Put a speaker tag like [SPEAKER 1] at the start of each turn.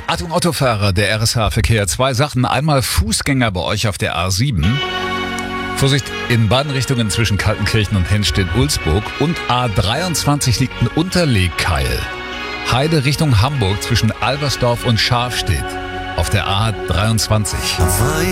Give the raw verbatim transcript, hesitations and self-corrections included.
[SPEAKER 1] Achtung Autofahrer, der R S H-Verkehr. Zwei Sachen. Einmal Fußgänger bei euch auf der A sieben. Vorsicht, in beiden Richtungen zwischen Kaltenkirchen und Henstedt-Ulzburg. Und A dreiundzwanzig liegt ein Unterlegkeil. Heide Richtung Hamburg zwischen Albersdorf und Scharfstedt auf der A dreiundzwanzig.